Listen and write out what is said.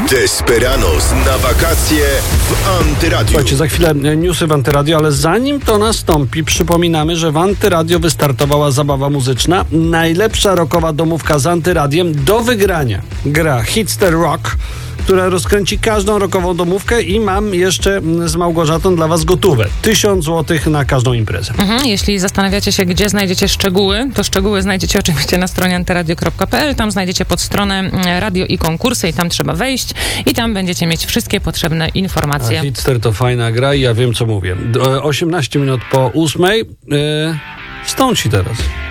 Desperados na wakacje w Antyradiu. Słuchajcie, za chwilę newsy w Antyradio, ale zanim to nastąpi, przypominamy, że w Antyradio wystartowała zabawa muzyczna. Najlepsza rockowa domówka z Antyradiem do wygrania. Gra Hitster Rock, która rozkręci każdą rockową domówkę i mam jeszcze z Małgorzatą dla was gotówę. 1000 zł na każdą imprezę. Jeśli zastanawiacie się, gdzie znajdziecie szczegóły, to szczegóły znajdziecie oczywiście na stronie antyradio.pl. Tam znajdziecie podstronę radio i konkursy i tam trzeba wejść i tam będziecie mieć wszystkie potrzebne informacje. A Hitster to fajna gra i ja wiem, co mówię. 18 minut po 8. Stąd ci teraz.